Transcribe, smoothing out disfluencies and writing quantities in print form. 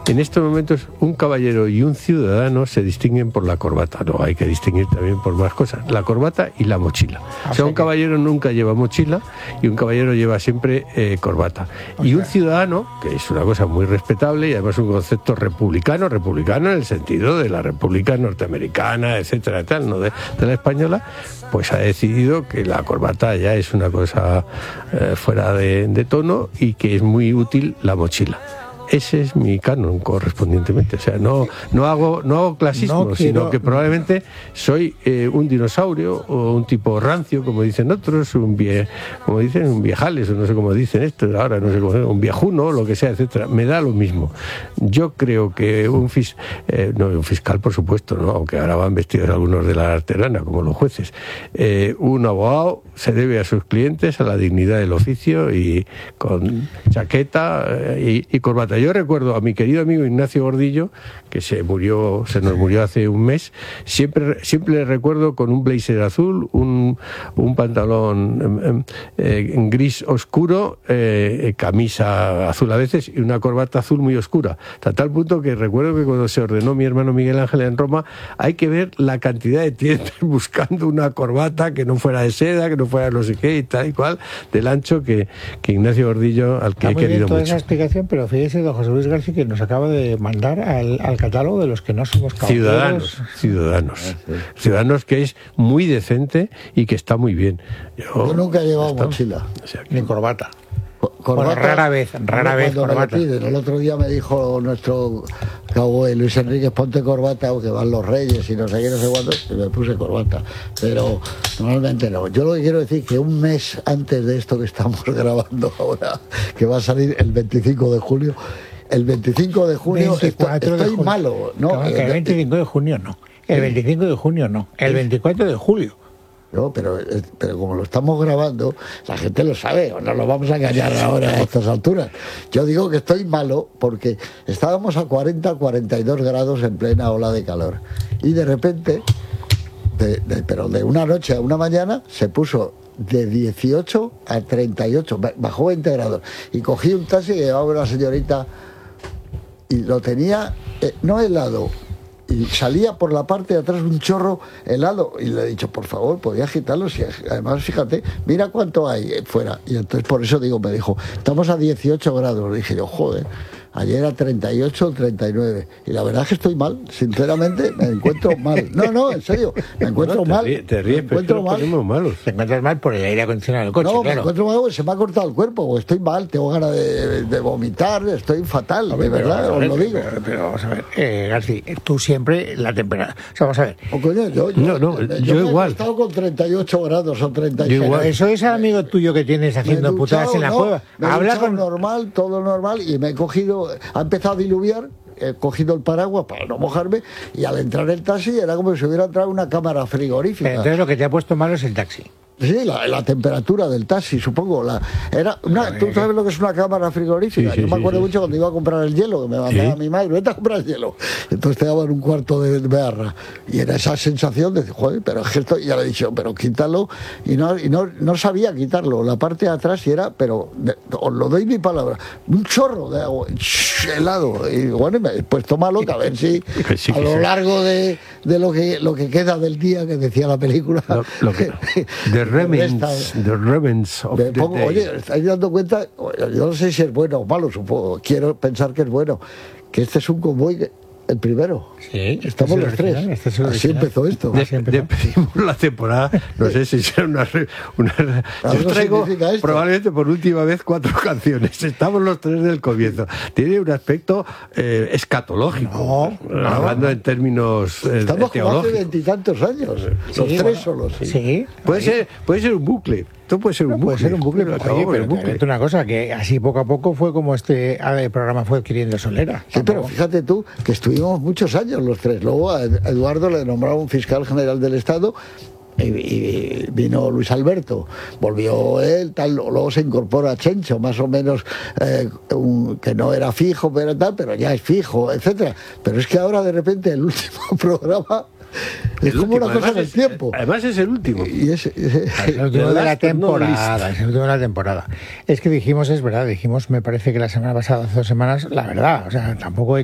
En estos momentos, un caballero y un ciudadano se distinguen por la corbata. No, hay que distinguir también por más cosas. La corbata y la mochila. O sea, un caballero nunca lleva mochila y un caballero lleva siempre corbata. Y un ciudadano, que es una cosa muy respetable y además un concepto republicano en el sentido de la República Norteamericana, etcétera, tal, no de la española, pues ha decidido que la corbata ya es una cosa fuera de tono y que es muy útil la mochila. Ese es mi canon correspondientemente. O sea, no hago clasismo, sino que probablemente soy un dinosaurio o un tipo rancio, como dicen otros, un viejales, o no sé cómo dicen esto ahora, no sé cómo, un viejuno, lo que sea, etcétera. Me da lo mismo. Yo creo que un fiscal, por supuesto, ¿no? Aunque ahora van vestidos algunos de la arterana, como los jueces. Un abogado se debe a sus clientes, a la dignidad del oficio y chaqueta y corbata. Yo recuerdo a mi querido amigo Ignacio Gordillo, que se nos murió hace un mes. Siempre le recuerdo con un blazer azul, un pantalón gris oscuro, camisa azul a veces y una corbata azul muy oscura. Hasta tal punto que recuerdo que cuando se ordenó mi hermano Miguel Ángel en Roma, hay que ver la cantidad de tiendas buscando una corbata que no fuera de seda, que no fuera no sé qué y tal y cual, del ancho que Ignacio Gordillo, al que he querido mucho. Toda esa explicación, pero fíjese, don José Luis García, que nos acaba de mandar al catálogo de los que no somos caballeros. Ciudadanos, que es muy decente y que está muy bien. Yo nunca he llevado mochila. O sea, ni corbata. Corbata, bueno, rara vez corbata. El otro día me dijo nuestro cabo Luis Enrique, ponte corbata, o que van los reyes y no sé qué, no sé cuándo, y me puse corbata. Pero normalmente no. Yo lo que quiero decir es que un mes antes de esto que estamos grabando ahora, que va a salir el 25 de julio, el 25 de junio estoy malo. ¿No? El 25 de junio no. El 25 de junio no. El 24 de julio. No, pero como lo estamos grabando, la gente lo sabe, o no lo vamos a engañar ahora a estas alturas. Yo digo que estoy malo porque estábamos a 42 grados en plena ola de calor. Y de repente, pero de una noche a una mañana, se puso de 18 a 38, bajó 20 grados. Y cogí un taxi que llevaba una señorita y lo tenía, no helado, y salía por la parte de atrás un chorro helado y le he dicho, por favor, podía agitarlo, si además fíjate, mira cuánto hay fuera. Y entonces por eso me dijo, estamos a 18 grados. Dije yo, joder, ayer era 38 o 39 y la verdad es que estoy mal, sinceramente me encuentro mal. No, en serio, me encuentro mal. Te ríes, me encuentro mal. Te encuentras mal por el aire acondicionado del coche. No, claro. me encuentro mal porque se me ha cortado el cuerpo, o estoy mal, tengo ganas de vomitar, estoy fatal, de verdad, os lo digo. Pero vamos a ver, García, tú siempre la temperatura. O sea, vamos a ver. Coño, yo igual. He estado con 38 grados o 36. Pero eso es el amigo tuyo que tienes haciendo putadas en la cueva. Habla con normal, todo normal, y me he cogido, ha empezado a diluviar, he cogido el paraguas para no mojarme, y al entrar en el taxi era como si hubiera entrado una cámara frigorífica. Pero entonces lo que te ha puesto malo es el taxi. Sí, la temperatura del taxi, supongo. ¿Tú sabes lo que es una cámara frigorífica? Sí, yo me acuerdo mucho cuando iba a comprar el hielo, que me mandaba mi madre, vete a comprar el hielo. Entonces te daban un cuarto de barra. Y era esa sensación de decir, joder, pero es que esto, ya le he dicho, pero quítalo. Y no sabía quitarlo. La parte de atrás y era, pero os lo doy mi palabra, un chorro de agua, helado. Y bueno, me he puesto malo, a ver si a lo largo de lo que queda del día, que decía la película. The Remnants of the Day. Oye, ¿estáis dando cuenta? Yo no sé si es bueno o malo, supongo. Quiero pensar que es bueno. Que este es un convoy, el primero. Sí. Estamos los tres. Así empezó esto. Despedimos la temporada. No sé si será una yo traigo probablemente por última vez 4 canciones. Estamos los tres del comienzo. Tiene un aspecto escatológico. Hablando en términos estamos teológicos. Hace 20 y tantos años. Los tres solos. Sí. Puede ser un bucle. Esto puede ser un bucle. Puede ser un bucle, pero una cosa, que así poco a poco fue como este programa fue adquiriendo solera. Sí, pero fíjate tú que estuvimos muchos años los tres. Luego a Eduardo le nombraron fiscal general del Estado y vino Luis Alberto, volvió él, tal, luego se incorpora Chencho, más o menos, que no era fijo, pero ya es fijo, etcétera. Pero es que ahora de repente el último programa es como una cosa del tiempo. Además es el último. Y es el último de la temporada. Es el último de la temporada. Es que dijimos, es verdad, me parece que la semana pasada, hace 2 semanas, la verdad, o sea, tampoco hay